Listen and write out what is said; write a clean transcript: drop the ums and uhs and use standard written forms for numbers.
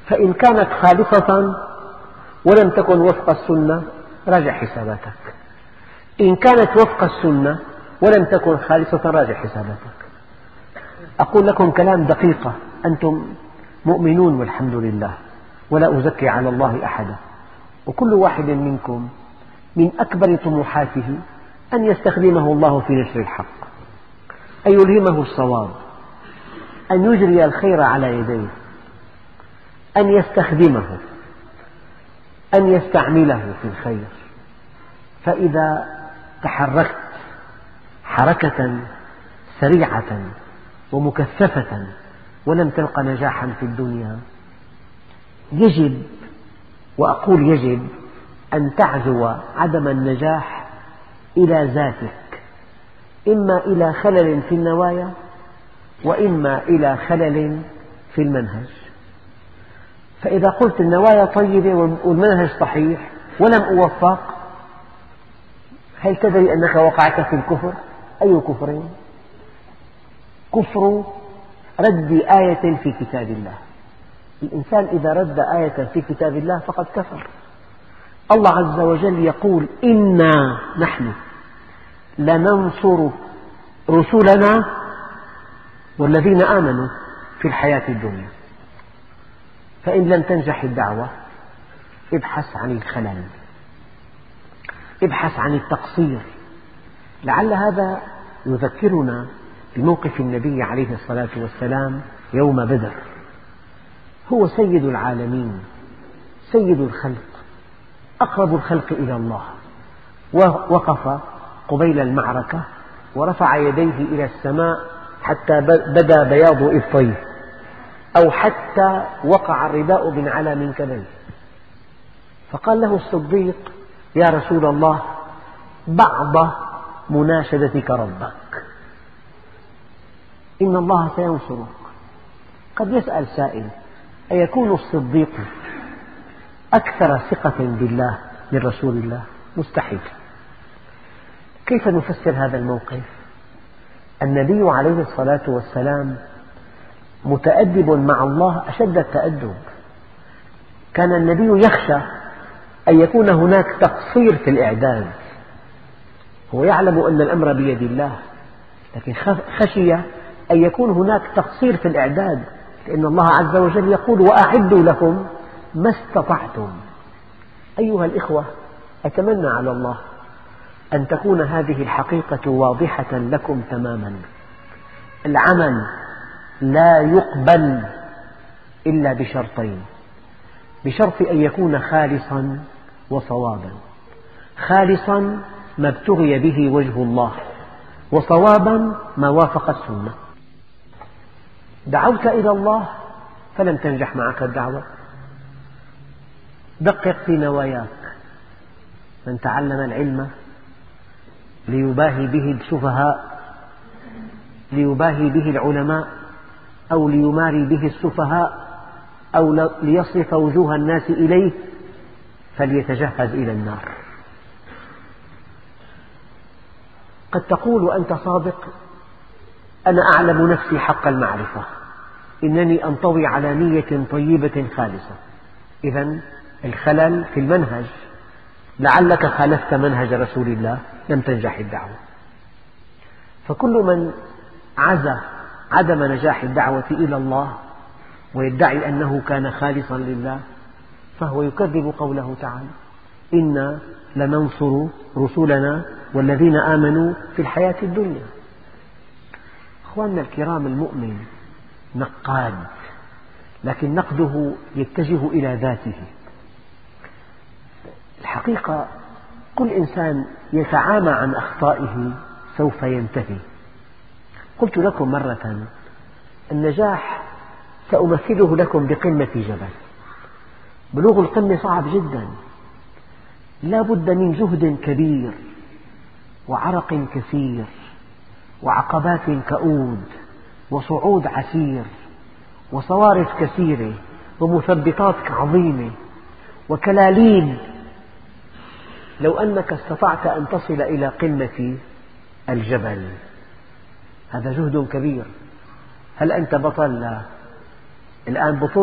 فإن كانت خالصة ولم تكن وفق السنة راجع حساباتك، إن كانت وفق السنة ولم تكن خالصة راجع حساباتك. أقول لكم كلام دقيقة، أنتم مؤمنون والحمد لله، ولا أزكي على الله أحدا، وكل واحد منكم من أكبر طموحاته أن يستخدمه الله في نشر الحق، أن يلهمه الصواب، أن يجري الخير على يديه، أن يستخدمه، أن يستعمله في الخير. فإذا تحركت حركة سريعة ومكثفة ولم تلق نجاحا في الدنيا، يجب، وأقول يجب، أن تعزو عدم النجاح إلى ذاتك، إما إلى خلل في النوايا وإما إلى خلل في المنهج. فإذا قلت النوايا طيبة والمنهج صحيح ولم أوفق، هل تدري أنك وقعت في الكفر؟ أي كفر؟ كفر رد آية في كتاب الله. الإنسان إذا رد آية في كتاب الله فقد كفر. الله عز وجل يقول: إنا نحن لننصر رسلنا والذين آمنوا في الحياة الدنيا. فإن لم تنجح الدعوة ابحث عن الخلل، ابحث عن التقصير. لعل هذا يذكرنا بموقف النبي عليه الصلاة والسلام يوم بدر. هو سيد العالمين، سيد الخلق، أقرب الخلق إلى الله، ووقف قبيل المعركة ورفع يديه إلى السماء حتى بدا بياض إبطيه، أو حتى وقع الرداء من على منكبيه. فقال له الصديق: يا رسول الله، بعض مناشدتك ربك، إن الله سينصرك. قد يسأل سائل: أيكون الصديق أكثر ثقة بالله من رسول الله؟ مستحيل. كيف نفسر هذا الموقف؟ النبي عليه الصلاة والسلام متأدب مع الله أشد التأدب. كان النبي يخشى أن يكون هناك تقصير في الإعداد. هو يعلم أن الأمر بيد الله، لكن خشي أن يكون هناك تقصير في الإعداد، لأن الله عز وجل يقول: وأعدوا لهم ما استطعتم. أيها الإخوة، أتمنى على الله أن تكون هذه الحقيقة واضحة لكم تماما. العمل لا يقبل إلا بشرطين: بشرط أن يكون خالصا وصوابا. خالصا ما ابتغي به وجه الله، وصوابا ما وافق السنة. دعوت إلى الله فلم تنجح معك الدعوة، دقق في نواياك. من تعلم العلم ليباهي به السفهاء، ليباهي به العلماء، أو ليماري به السفهاء، أو ليصرف وجوه الناس إليه، فليتجهز إلى النار. قد تقول أنت صادق: أنا أعلم نفسي حق المعرفة، إنني أنطوي على نية طيبة خالصة. إذن الخلل في المنهج، لعلك خالفت منهج رسول الله، لم تنجح الدعوة. فكل من عزى عدم نجاح الدعوة إلى الله ويدعي أنه كان خالصا لله فهو يكذب قوله تعالى: إنا لننصر رسلنا والذين آمنوا في الحياة الدنيا. أخواننا الكرام، المؤمن نقاد، لكن نقده يتجه إلى ذاته. الحقيقة كل إنسان يتعامى عن أخطائه سوف ينتهي. قلت لكم مرة: النجاح سأمثله لكم بقمة جبل. بلوغ القمة صعب جدا، لا بد من جهد كبير وعرق كثير وعقبات كؤود وصعود عسير وصوارف كثيرة ومثبطات عظيمة وكلاليب. لو أنك استطعت أن تصل إلى قمة الجبل، هذا جهد كبير. هل أنت بطل الآن؟